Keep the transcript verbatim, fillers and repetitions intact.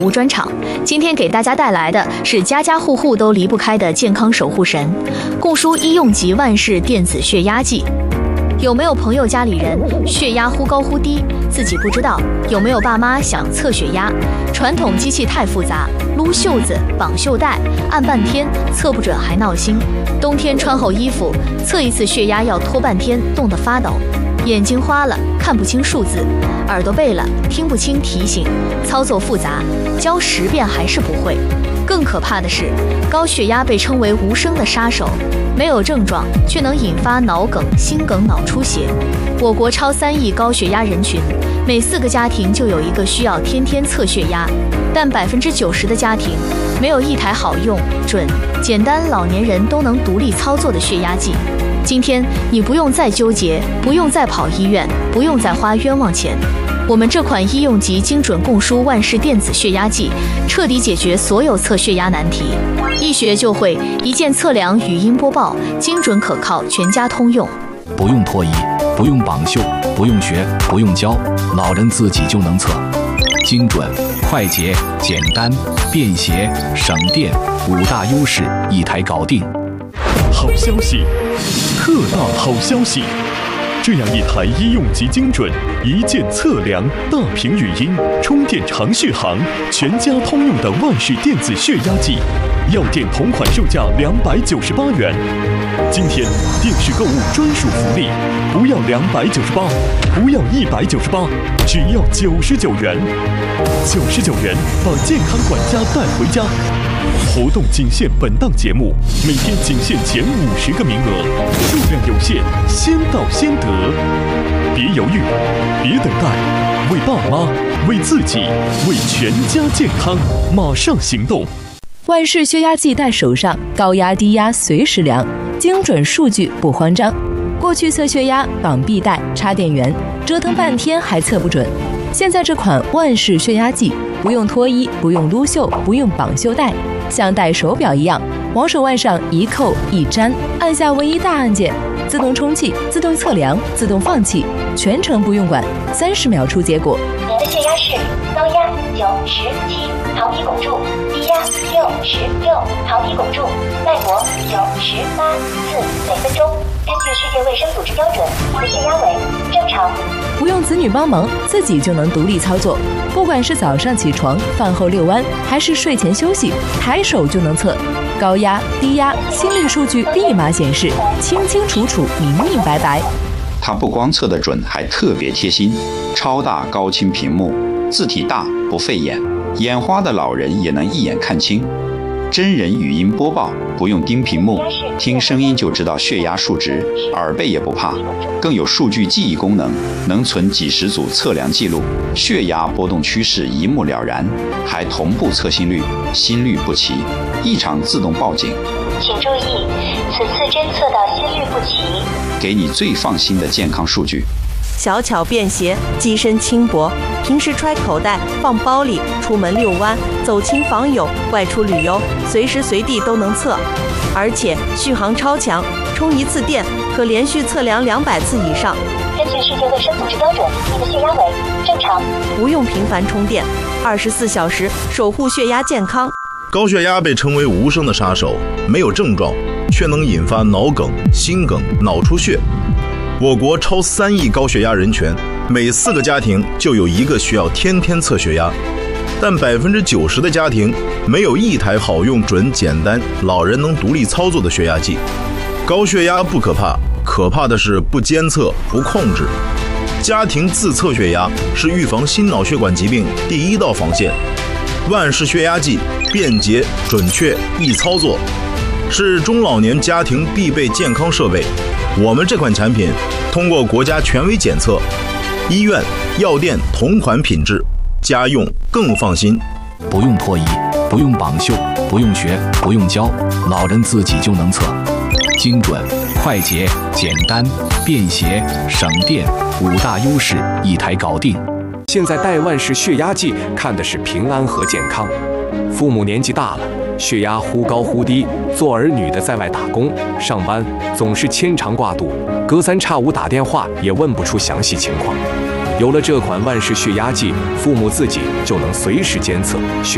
无专场，今天给大家带来的是家家户户都离不开的健康守护神——共舒医用级万氏电子血压计。有没有朋友家里人血压忽高忽低，自己不知道？有没有爸妈想测血压？传统机器太复杂，撸袖子、绑袖带，按半天测不准还闹心。冬天穿厚衣服，测一次血压要拖半天，冻得发抖。眼睛花了，看不清数字；耳朵背了，听不清提醒。操作复杂，教十遍还是不会。更可怕的是，高血压被称为无声的杀手，没有症状却能引发脑梗、心梗、脑出血。我国超三亿高血压人群，每四个家庭就有一个需要天天测血压，但百分之九十的家庭没有一台好用、准、简单、老年人都能独立操作的血压计。今天你不用再纠结，不用再跑医院，不用再花冤枉钱。我们这款医用级精准共舒万氏电子血压计，彻底解决所有测血压难题。一学就会，一键测量，语音播报，精准可靠，全家通用。 不用脱衣，不用绑袖，不用学，不用教，老人自己就能测。精准、快捷、简单、便携、省电，五大优势一台搞定。 好消息，特大好消息！这样一台医用级精准、一键测量、大屏语音、充电长续航、全家通用的万氏电子血压计，药店同款售价两百九十八元。今天电视购物专属福利，不要两百九十八，不要一百九十八，只要九十九元。九十九元把健康管家带回家。活动仅限本档节目，每天仅限前五十个名额，数量有限，先到先得。别犹豫，别等待，为爸妈、为自己、为全家健康，马上行动！ 万氏血压计带手上，高压低压随时量，精准数据不慌张。过去测血压绑臂带、插电源，折腾半天还测不准。现在这款万氏血压计，不用脱衣，不用撸袖，不用绑袖带，像戴手表一样，往手腕上一扣一粘，按下唯一大按键，自动充气、自动测量、自动放气，全程不用管，三十秒出结果。 您的血压是高压九十七毫米汞柱，低压六十六毫米汞柱，脉搏九十八次每分钟。根据世界卫生组织标准，您的血压为正常。 不用子女帮忙，自己就能独立操作。不管是早上起床、饭后遛弯，还是睡前休息，抬手就能测。高压、低压、心率数据立马显示，清清楚楚、明明白白。 它不光测得准，还特别贴心，超大高清屏幕，字体大不费眼，眼花的老人也能一眼看清。真人语音播报，不用盯屏幕，听声音就知道血压数值，耳背也不怕。更有数据记忆功能，能存几十组测量记录，血压波动趋势一目了然，还同步测心率，心率不齐，异常自动报警。 请注意，此次侦测到心率不齐， 给你最放心的健康数据。 小巧便携，机身轻薄，平时揣口袋、放包里，出门遛弯、走亲访友、外出旅游，随时随地都能测。而且续航超强，充一次电可连续测量两百次以上。 根据世界卫生组织标准，您的血压为正常。 不用频繁充电，二十四小时守护血压健康。 高血压被称为无声的杀手，没有症状，却能引发脑梗、心梗、脑出血。我国超三亿高血压人群，每四个家庭就有一个需要天天测血压，但百分之九十的家庭没有一台好用、准、简单、老人能独立操作的血压计。高血压不可怕，可怕的是不监测、不控制。家庭自测血压是预防心脑血管疾病第一道防线。万氏血压计便捷、准确、易操作，是中老年家庭必备健康设备。我们这款产品通过国家权威检测，医院、药店同款品质，家用更放心。 不用脱衣，不用绑袖，不用学，不用教，老人自己就能测。精准、快捷、简单、便携、省电，五大优势一台搞定。 现在戴万氏血压计看的是平安和健康。父母年纪大了，血压忽高忽低，做儿女的在外打工上班总是牵肠挂肚，隔三差五打电话也问不出详细情况。有了这款万氏血压计，父母自己就能随时监测血